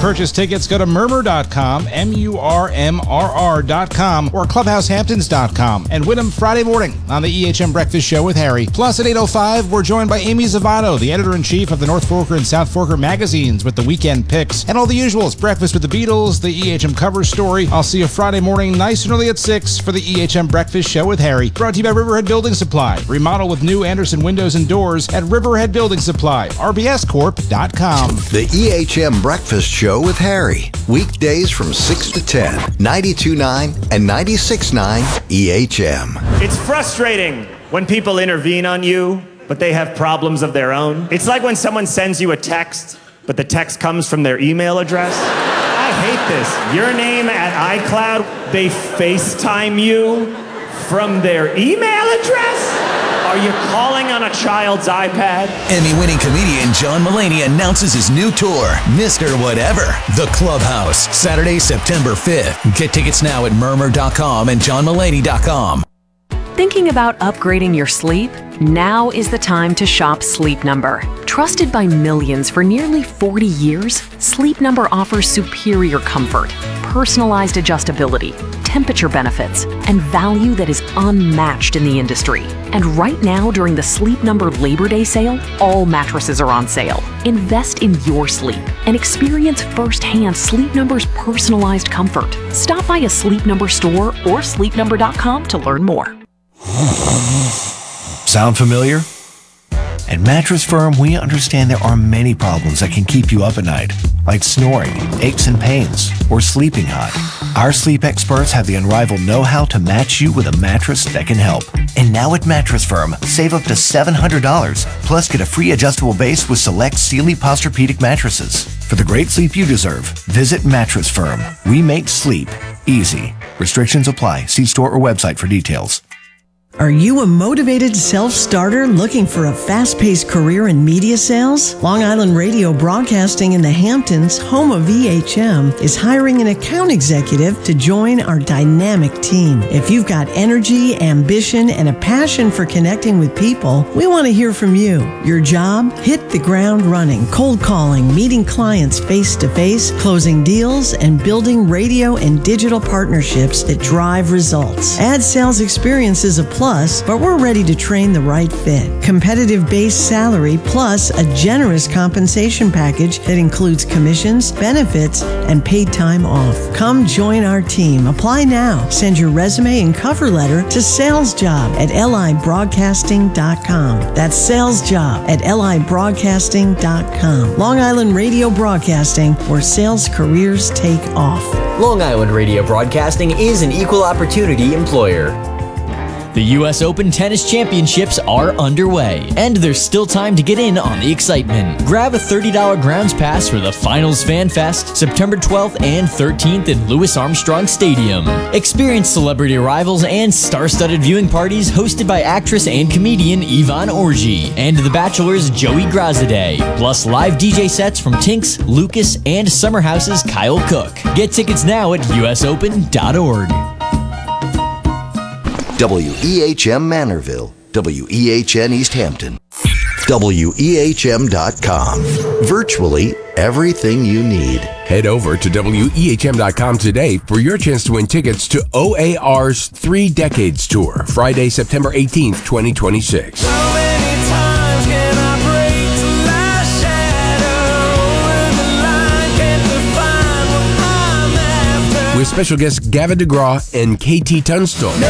purchase tickets, go to murmur.com, MURMRR.com, or clubhousehamptons.com, and win them Friday morning on the EHM Breakfast Show with Harry. Plus, at 8:05, we're joined by Amy Zavato, the editor-in-chief of the North Forker and South Forker magazines, with the weekend picks. And all the usuals, breakfast with the Beatles, the EHM cover story. I'll see you Friday morning, nice and early at 6 for the EHM Breakfast Show with Harry. Brought to you by Riverhead Building Supply. Remodel with new Anderson windows and doors at Riverhead Building Supply, rbscorp.com. The EHM Breakfast Show with Harry. Weekdays from 6 to 10, 92.9 and 96.9 EHM. It's frustrating when people intervene on you, but they have problems of their own. It's like when someone sends you a text, but the text comes from their email address. I hate this. Your name at iCloud, they FaceTime you from their email address? Are you calling on a child's iPad? Emmy-winning comedian John Mulaney announces his new tour, Mr. Whatever, The Clubhouse, Saturday, September 5th. Get tickets now at murmur.com and johnmulaney.com. Thinking about upgrading your sleep? Now is the time to shop Sleep Number. Trusted by millions for nearly 40 years, Sleep Number offers superior comfort, personalized adjustability, temperature benefits, and value that is unmatched in the industry. And right now, during the Sleep Number Labor Day sale, all mattresses are on sale. Invest in your sleep and experience firsthand Sleep Number's personalized comfort. Stop by a Sleep Number store or sleepnumber.com to learn more. Sound familiar? At Mattress Firm, we understand there are many problems that can keep you up at night, like snoring, aches and pains, or sleeping hot. Our sleep experts have the unrivaled know-how to match you with a mattress that can help. And now at Mattress Firm, save up to $700, plus get a free adjustable base with select Sealy Posturepedic mattresses. For the great sleep you deserve, visit Mattress Firm. We make sleep easy. Restrictions apply. See store or website for details. Are you a motivated self-starter looking for a fast-paced career in media sales? Long Island Radio Broadcasting in the Hamptons, home of EHM, is hiring an account executive to join our dynamic team. If you've got energy, ambition, and a passion for connecting with people, we want to hear from you. Your job? Hit the ground running, cold calling, meeting clients face-to-face, closing deals, and building radio and digital partnerships that drive results. Ad sales experience is a plus, but we're ready to train the right fit. Competitive base salary plus a generous compensation package that includes commissions, benefits, and paid time off. Come join our team. Apply now. Send your resume and cover letter to salesjob@libroadcasting.com. That's salesjob@libroadcasting.com. Long Island Radio Broadcasting, where sales careers take off. Long Island Radio Broadcasting is an equal opportunity employer. The U.S. Open Tennis Championships are underway, and there's still time to get in on the excitement. Grab a $30 grounds pass for the Finals Fan Fest, September 12th and 13th in Louis Armstrong Stadium. Experience celebrity arrivals and star-studded viewing parties hosted by actress and comedian Yvonne Orji and The Bachelor's Joey Grazadeh, plus live DJ sets from Tinks, Lucas, and Summer House's Kyle Cook. Get tickets now at usopen.org. WEHM Manorville, WEHN East Hampton, WEHM.com. Virtually everything you need. Head over to WEHM.com today for your chance to win tickets to OAR's 3 Decades Tour, Friday, September 18th, 2026. With special guests Gavin DeGraw and KT Tunstall.